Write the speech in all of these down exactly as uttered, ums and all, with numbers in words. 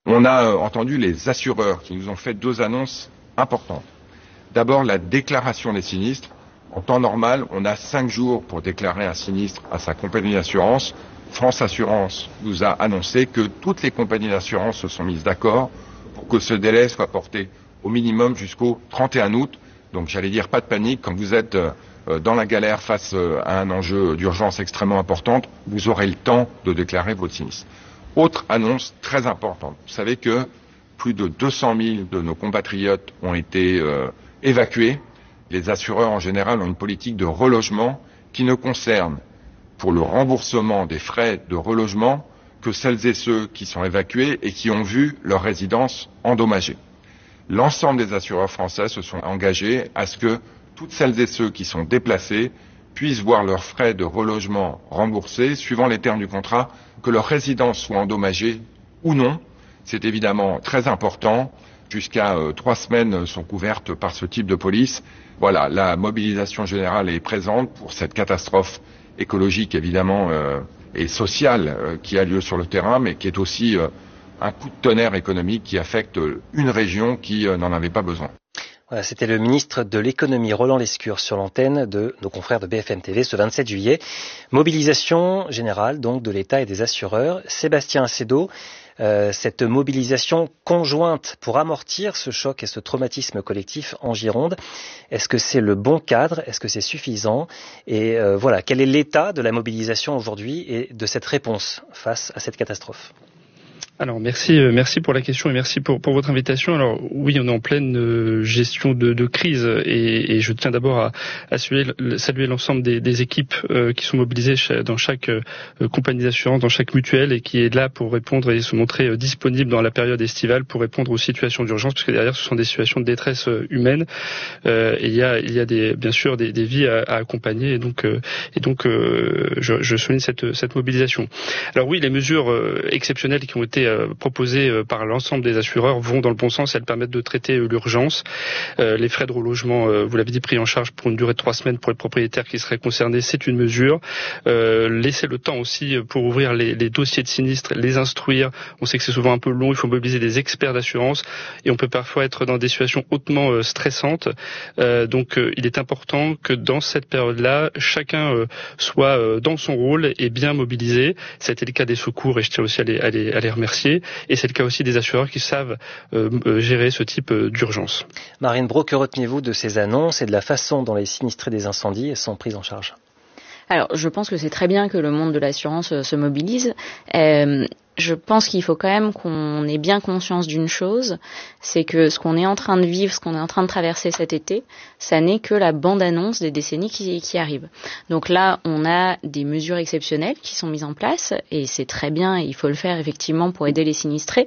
On a euh, entendu les assureurs qui nous ont fait deux annonces importantes. D'abord, la déclaration des sinistres. En temps normal, on a cinq jours pour déclarer un sinistre à sa compagnie d'assurance. France Assurance nous a annoncé que toutes les compagnies d'assurance se sont mises d'accord pour que ce délai soit porté au minimum jusqu'au trente et un août. Donc j'allais dire pas de panique, quand vous êtes euh, dans la galère face euh, à un enjeu d'urgence extrêmement importante, vous aurez le temps de déclarer votre sinistre. Autre annonce très importante, vous savez que plus de deux cent mille de nos compatriotes ont été euh, évacués. Les assureurs en général ont une politique de relogement qui ne concerne pour le remboursement des frais de relogement que celles et ceux qui sont évacués et qui ont vu leur résidence endommagée. L'ensemble des assureurs français se sont engagés à ce que toutes celles et ceux qui sont déplacés puissent voir leurs frais de relogement remboursés suivant les termes du contrat, que leur résidence soit endommagée ou non. C'est évidemment très important. Jusqu'à euh, trois semaines sont couvertes par ce type de police. Voilà, la mobilisation générale est présente pour cette catastrophe écologique évidemment euh, et sociale euh, qui a lieu sur le terrain, mais qui est aussi euh, un coup de tonnerre économique qui affecte une région qui euh, n'en avait pas besoin. Voilà, c'était le ministre de l'économie Roland Lescure sur l'antenne de nos confrères de B F M T V ce vingt-sept juillet. Mobilisation générale donc de l'État et des assureurs. Sébastien Assedo, euh, cette mobilisation conjointe pour amortir ce choc et ce traumatisme collectif en Gironde, est-ce que c'est le bon cadre? Est-ce que c'est suffisant? Et euh, voilà, quel est l'état de la mobilisation aujourd'hui et de cette réponse face à cette catastrophe? Alors merci, merci pour la question et merci pour, pour votre invitation. Alors oui, on est en pleine euh, gestion de, de crise et, et je tiens d'abord à, à saluer, saluer l'ensemble des, des équipes euh, qui sont mobilisées dans chaque euh, compagnie d'assurance, dans chaque mutuelle et qui est là pour répondre et se montrer euh, disponible dans la période estivale pour répondre aux situations d'urgence, parce que derrière ce sont des situations de détresse euh, humaine euh, et il y a, il y a des, bien sûr des, des vies à, à accompagner et donc, euh, et donc euh, je, je souligne cette, cette mobilisation. Alors oui, les mesures euh, exceptionnelles qui ont été proposées par l'ensemble des assureurs vont dans le bon sens. Elles permettent de traiter l'urgence. Euh, les frais de relogement, euh, vous l'avez dit, pris en charge pour une durée de trois semaines pour les propriétaires qui seraient concernés, c'est une mesure. Euh, laisser le temps aussi pour ouvrir les, les dossiers de sinistres, les instruire. On sait que c'est souvent un peu long. Il faut mobiliser des experts d'assurance et on peut parfois être dans des situations hautement euh, stressantes. Euh, donc, euh, il est important que dans cette période-là, chacun euh, soit euh, dans son rôle et bien mobilisé. Ça a été le cas des secours et je tiens aussi à les, à les, à les remercier. Et c'est le cas aussi des assureurs qui savent euh, gérer ce type euh, d'urgence. Marine Brault, que retenez-vous de ces annonces et de la façon dont les sinistrés des incendies sont pris en charge? Alors, je pense que c'est très bien que le monde de l'assurance euh, se mobilise. Euh, je pense qu'il faut quand même qu'on ait bien conscience d'une chose, c'est que ce qu'on est en train de vivre, ce qu'on est en train de traverser cet été, ça n'est que la bande-annonce des décennies qui, qui arrivent. Donc là, on a des mesures exceptionnelles qui sont mises en place, et c'est très bien, et il faut le faire effectivement pour aider les sinistrés.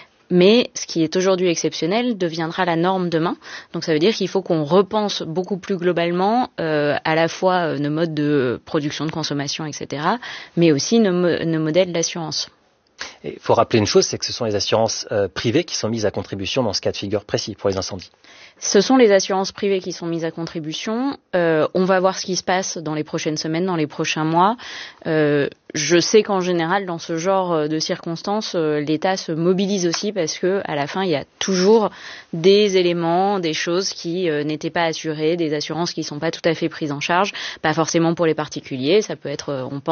Mais ce qui est aujourd'hui exceptionnel deviendra la norme demain. Donc ça veut dire qu'il faut qu'on repense beaucoup plus globalement euh, à la fois euh, nos modes de production, de consommation, et cetera, mais aussi nos, mo- nos modèles d'assurance. Il faut rappeler une chose, c'est que ce sont les assurances euh, privées qui sont mises à contribution dans ce cas de figure précis pour les incendies. Ce sont les assurances privées qui sont mises à contribution. Euh, on va voir ce qui se passe dans les prochaines semaines, dans les prochains mois. Euh, je sais qu'en général, dans ce genre de circonstances, euh, l'État se mobilise aussi parce que, à la fin, il y a toujours des éléments, des choses qui euh, n'étaient pas assurées, des assurances qui ne sont pas tout à fait prises en charge. Pas forcément pour les particuliers. Ça peut être, on pense